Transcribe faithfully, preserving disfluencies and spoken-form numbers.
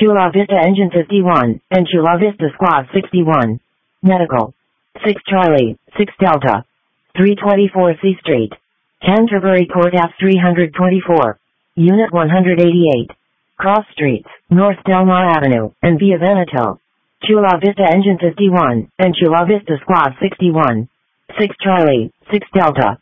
Chula Vista Engine fifty-one, and Chula Vista Squad sixty-one. Medical. six Charlie, six Delta. three twenty-four C Street. Canterbury Court F three twenty-four. Unit one eighty-eight. Cross Streets, North Delmar Avenue, and Via Veneto. Chula Vista Engine fifty-one, and Chula Vista Squad sixty-one. six Charlie, six Delta.